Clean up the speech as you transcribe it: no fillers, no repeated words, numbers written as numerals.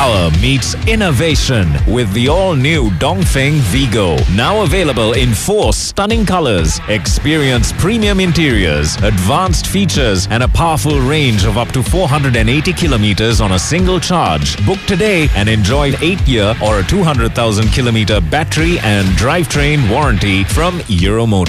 Power meets innovation with the all-new Dongfeng Vigo. Now available in 4 stunning colors. Experience premium interiors, advanced features, and a powerful range of up to 480 kilometers on a single charge. Book today and enjoy 8-year or a 200,000 kilometer battery and drivetrain warranty from Euromotors.